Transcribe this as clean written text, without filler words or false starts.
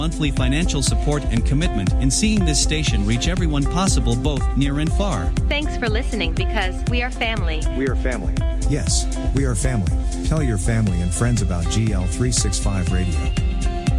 monthly financial support and commitment in seeing this station reach everyone possible, both near and far. Thanks for listening, because we are family. We are family. Yes, we are family. Tell your family and friends about GL365 Radio.